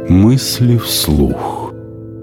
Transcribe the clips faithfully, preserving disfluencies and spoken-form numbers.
Мысли вслух.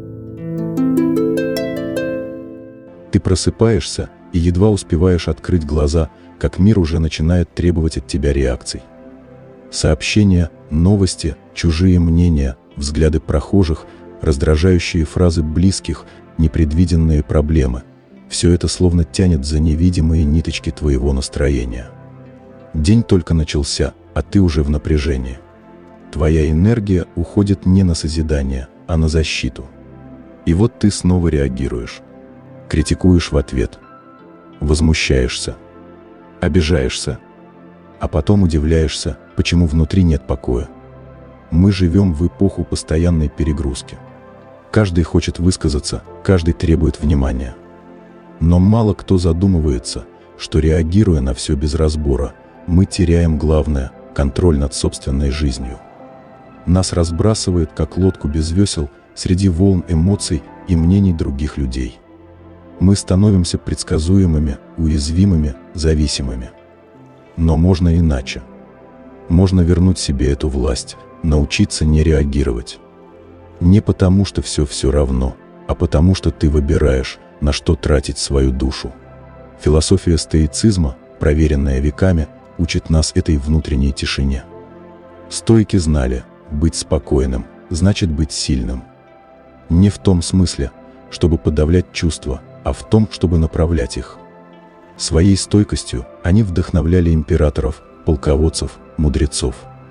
Ты просыпаешься и едва успеваешь открыть глаза, как мир уже начинает требовать от тебя реакций. Сообщения, новости, чужие мнения, взгляды прохожих, раздражающие фразы близких, непредвиденные проблемы – все это словно тянет за невидимые ниточки твоего настроения. День только начался, а ты уже в напряжении. Твоя энергия уходит не на созидание, а на защиту. И вот ты снова реагируешь. Критикуешь в ответ. Возмущаешься. Обижаешься. А потом удивляешься, почему внутри нет покоя. Мы живем в эпоху постоянной перегрузки. Каждый хочет высказаться, каждый требует внимания. Но мало кто задумывается, что, реагируя на все без разбора, мы теряем главное – контроль над собственной жизнью. Нас разбрасывает, как лодку без весел, среди волн эмоций и мнений других людей. Мы становимся предсказуемыми, уязвимыми, зависимыми. Но можно иначе. Можно вернуть себе эту власть, научиться не реагировать. Не потому, что все все равно, а потому, что ты выбираешь, на что тратить свою душу. Философия стоицизма, проверенная веками, учит нас этой внутренней тишине. Стоики знали, быть спокойным значит быть сильным. Не в том смысле, чтобы подавлять чувства, а в том, чтобы направлять их. Своей стойкостью они вдохновляли императоров, полководцев, мудрецов.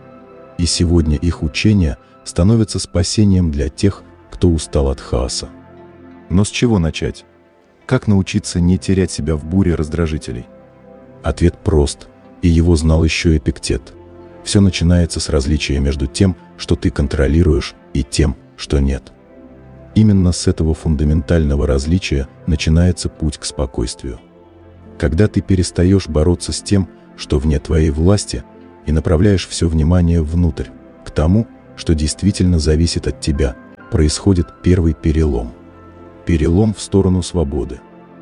И сегодня их учения становятся спасением для тех, кто устал от хаоса. Но с чего начать? Как научиться не терять себя в буре раздражителей? Ответ прост, и его знал еще Эпиктет. Все начинается с различия между тем, что ты контролируешь, и тем, что нет. Именно с этого фундаментального различия начинается путь к спокойствию. Когда ты перестаешь бороться с тем, что вне твоей власти, и направляешь все внимание внутрь, к тому, что действительно зависит от тебя, происходит первый перелом. Перелом в сторону свободы.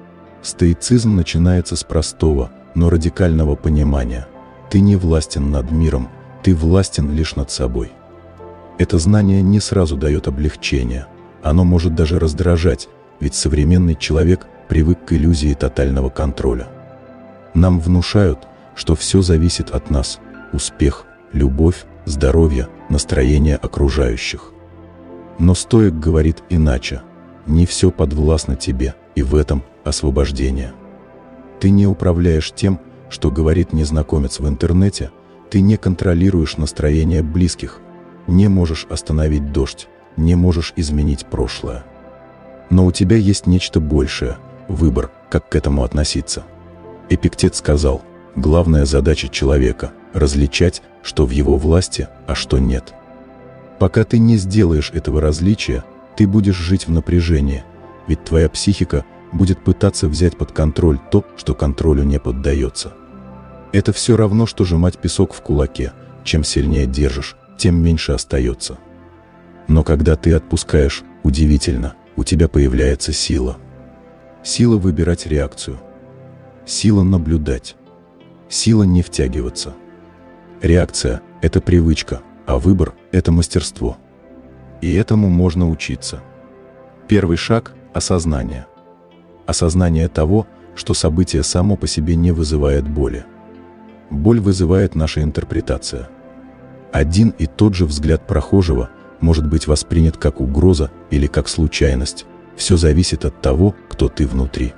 Стоицизм начинается с простого, но радикального понимания. Ты не властен над миром, ты властен лишь над собой. Это знание не сразу дает облегчение. Оно может даже раздражать, ведь современный человек привык к иллюзии тотального контроля. Нам внушают, что все зависит от нас – успех, любовь, здоровье, настроение окружающих. Но стоик говорит иначе. Не все подвластно тебе, и в этом освобождение. Ты не управляешь тем, что говорит незнакомец в интернете, ты не контролируешь настроение близких, не можешь остановить дождь, не можешь изменить прошлое. Но у тебя есть нечто большее – выбор, как к этому относиться. Эпиктет сказал, главная задача человека – различать, что в его власти, а что нет. Пока ты не сделаешь этого различия, ты будешь жить в напряжении, ведь твоя психика будет пытаться взять под контроль то, что контролю не поддается. Это все равно, что сжимать песок в кулаке. Чем сильнее держишь, тем меньше остается. Но когда ты отпускаешь, удивительно, у тебя появляется сила. Сила выбирать реакцию. Сила наблюдать. Сила не втягиваться. Реакция – это привычка, а выбор – это мастерство. И этому можно учиться. Первый шаг – осознание. Осознание того, что событие само по себе не вызывает боли. Боль вызывает наша интерпретация. Один и тот же взгляд прохожего может быть воспринят как угроза или как случайность. Все зависит от того, кто ты внутри.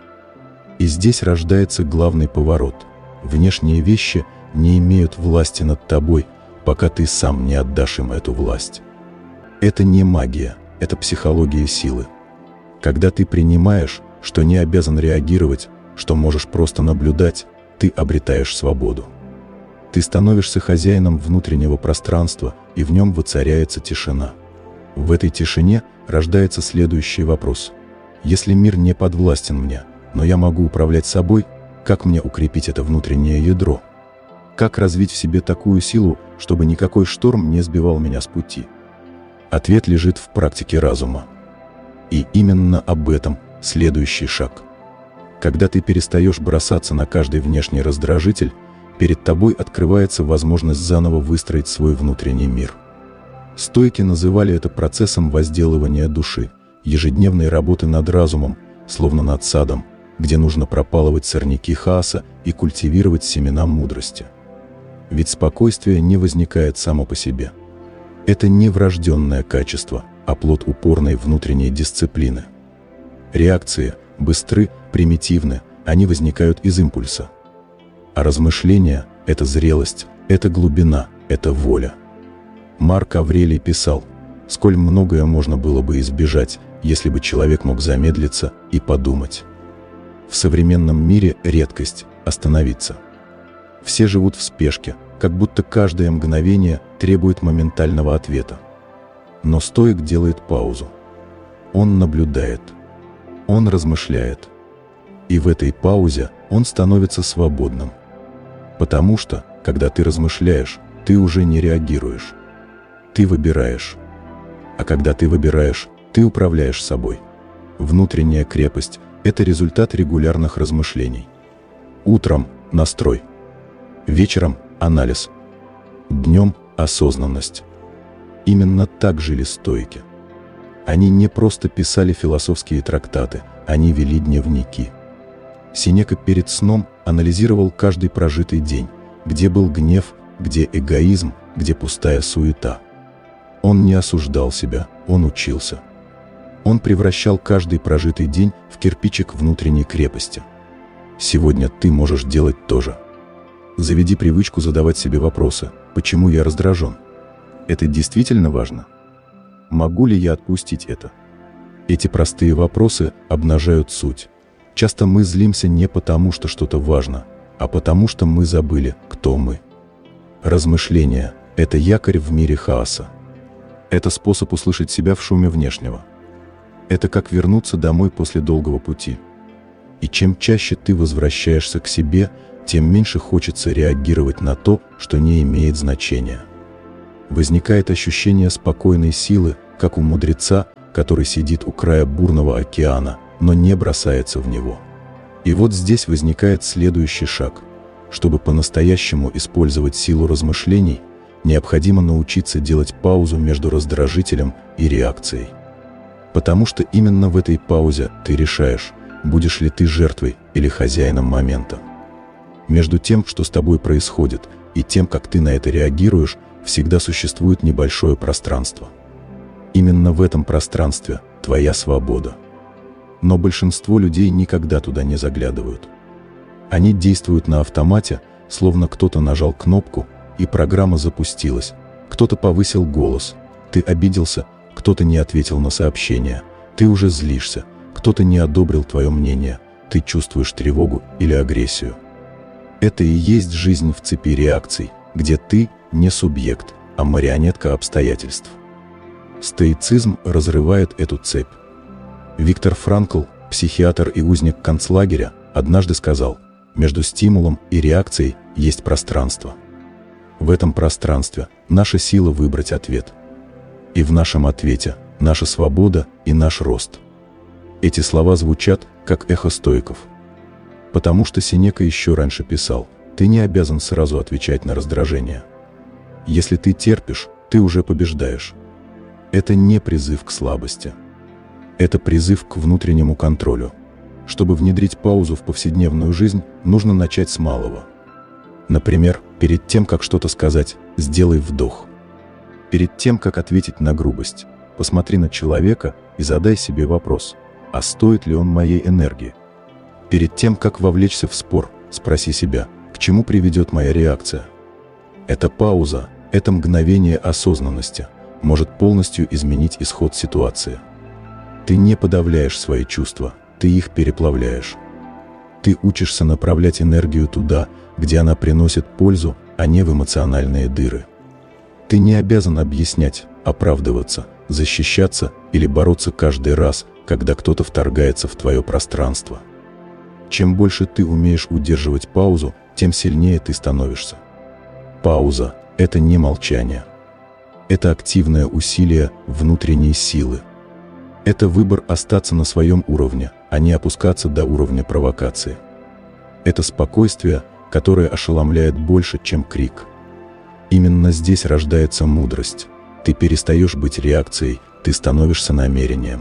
И здесь рождается главный поворот. Внешние вещи не имеют власти над тобой, пока ты сам не отдашь им эту власть. Это не магия, это психология силы. Когда ты принимаешь, что не обязан реагировать, что можешь просто наблюдать, ты обретаешь свободу. Ты становишься хозяином внутреннего пространства, и в нем воцаряется тишина. В этой тишине рождается следующий вопрос. Если мир не подвластен мне, но я могу управлять собой, как мне укрепить это внутреннее ядро? Как развить в себе такую силу, чтобы никакой шторм не сбивал меня с пути? Ответ лежит в практике разума. И именно об этом следующий шаг. Когда ты перестаешь бросаться на каждый внешний раздражитель, перед тобой открывается возможность заново выстроить свой внутренний мир. Стоики называли это процессом возделывания души, ежедневной работы над разумом, словно над садом, где нужно пропалывать сорняки хаоса и культивировать семена мудрости. Ведь спокойствие не возникает само по себе. Это не врожденное качество, а плод упорной внутренней дисциплины. Реакции быстры, примитивны, они возникают из импульса. А размышления – это зрелость, это глубина, это воля. Марк Аврелий писал: «Сколь многое можно было бы избежать, если бы человек мог замедлиться и подумать». В современном мире редкость – остановиться. Все живут в спешке, как будто каждое мгновение требует моментального ответа. Но стоик делает паузу. Он наблюдает. Он размышляет. И в этой паузе он становится свободным. Потому что, когда ты размышляешь, ты уже не реагируешь. Ты выбираешь. А когда ты выбираешь, ты управляешь собой. Внутренняя крепость – это результат регулярных размышлений. Утром – настрой. Вечером – анализ. Днем – осознанность. Именно так жили стоики. Они не просто писали философские трактаты, они вели дневники. Сенека перед сном анализировал каждый прожитый день, где был гнев, где эгоизм, где пустая суета. Он не осуждал себя, он учился. Он превращал каждый прожитый день в кирпичик внутренней крепости. Сегодня ты можешь делать то же. Заведи привычку задавать себе вопросы: почему я раздражен? Это действительно важно? Могу ли я отпустить это? Эти простые вопросы обнажают суть. Часто мы злимся не потому, что что-то важно, а потому, что мы забыли, кто мы. Размышления – это якорь в мире хаоса. Это способ услышать себя в шуме внешнего. Это как вернуться домой после долгого пути. И чем чаще ты возвращаешься к себе, тем меньше хочется реагировать на то, что не имеет значения. Возникает ощущение спокойной силы, как у мудреца, который сидит у края бурного океана, но не бросается в него. И вот здесь возникает следующий шаг. Чтобы по-настоящему использовать силу размышлений, необходимо научиться делать паузу между раздражителем и реакцией. Потому что именно в этой паузе ты решаешь, будешь ли ты жертвой или хозяином момента. Между тем, что с тобой происходит, и тем, как ты на это реагируешь, всегда существует небольшое пространство. Именно в этом пространстве твоя свобода. Но большинство людей никогда туда не заглядывают. Они действуют на автомате, словно кто-то нажал кнопку, и программа запустилась. Кто-то повысил голос, ты обиделся, кто-то не ответил на сообщение, ты уже злишься, кто-то не одобрил твое мнение, ты чувствуешь тревогу или агрессию. Это и есть жизнь в цепи реакций, где ты не субъект, а марионетка обстоятельств. Стоицизм разрывает эту цепь. Виктор Франкл, психиатр и узник концлагеря, однажды сказал: между стимулом и реакцией есть пространство. В этом пространстве наша сила выбрать ответ. И в нашем ответе наша свобода и наш рост. Эти слова звучат, как эхо стоиков. Потому что Сенека еще раньше писал: ты не обязан сразу отвечать на раздражение. Если ты терпишь, ты уже побеждаешь. Это не призыв к слабости. Это призыв к внутреннему контролю. Чтобы внедрить паузу в повседневную жизнь, нужно начать с малого. Например, перед тем, как что-то сказать, сделай вдох. Перед тем, как ответить на грубость, посмотри на человека и задай себе вопрос: а стоит ли он моей энергии? Перед тем, как вовлечься в спор, спроси себя: к чему приведет моя реакция? Эта пауза, это мгновение осознанности может полностью изменить исход ситуации. Ты не подавляешь свои чувства, ты их переплавляешь. Ты учишься направлять энергию туда, где она приносит пользу, а не в эмоциональные дыры. Ты не обязан объяснять, оправдываться, защищаться или бороться каждый раз, когда кто-то вторгается в твое пространство. Чем больше ты умеешь удерживать паузу, тем сильнее ты становишься. Пауза – это не молчание. Это активное усилие внутренней силы. Это выбор остаться на своем уровне, а не опускаться до уровня провокации. Это спокойствие, которое ошеломляет больше, чем крик. Именно здесь рождается мудрость. Ты перестаешь быть реакцией, ты становишься намерением.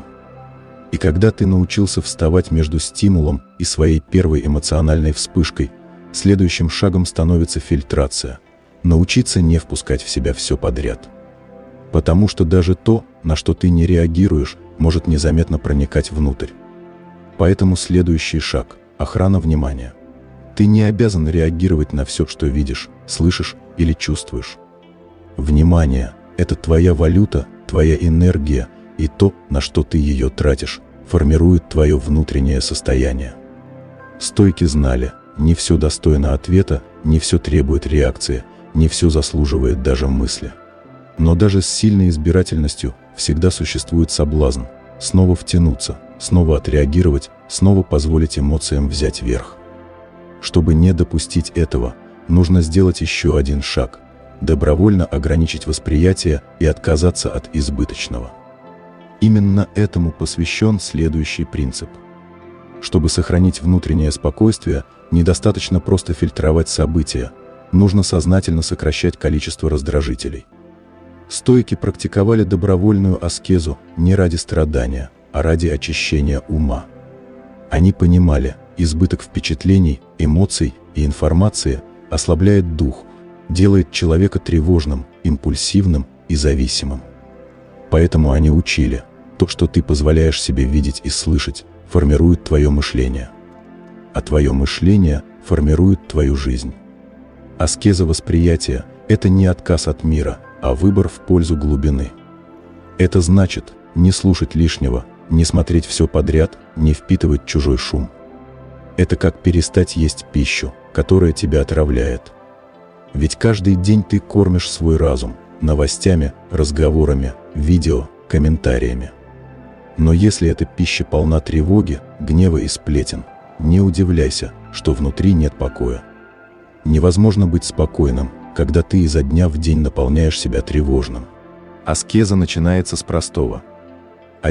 И когда ты научился вставать между стимулом и своей первой эмоциональной вспышкой, следующим шагом становится фильтрация. Научиться не впускать в себя все подряд. Потому что даже то, на что ты не реагируешь, может незаметно проникать внутрь. Поэтому следующий шаг – охрана внимания. Ты не обязан реагировать на все, что видишь, слышишь или чувствуешь. Внимание – это твоя валюта, твоя энергия, и то, на что ты ее тратишь, формирует твое внутреннее состояние. Стойки знали, не все достойно ответа, не все требует реакции, не все заслуживает даже мысли. Но даже с сильной избирательностью всегда существует соблазн снова втянуться, снова отреагировать, снова позволить эмоциям взять верх. Чтобы не допустить этого, нужно сделать еще один шаг – добровольно ограничить восприятие и отказаться от избыточного. Именно этому посвящен следующий принцип. Чтобы сохранить внутреннее спокойствие, недостаточно просто фильтровать события, нужно сознательно сокращать количество раздражителей. Стоики практиковали добровольную аскезу не ради страдания, а ради очищения ума. Они понимали, избыток впечатлений, эмоций и информации ослабляет дух, делает человека тревожным, импульсивным и зависимым. Поэтому они учили, то, что ты позволяешь себе видеть и слышать, формирует твое мышление. А твое мышление формирует твою жизнь. Аскеза восприятия – это не отказ от мира, а выбор в пользу глубины. Это значит не слушать лишнего, не смотреть все подряд, не впитывать чужой шум. Это как перестать есть пищу, которая тебя отравляет. Ведь каждый день ты кормишь свой разум новостями, разговорами, видео, комментариями. Но если эта пища полна тревоги, гнева и сплетен, не удивляйся, что внутри нет покоя. Невозможно быть спокойным, когда ты изо дня в день наполняешь себя тревожным. Аскеза начинается с простого –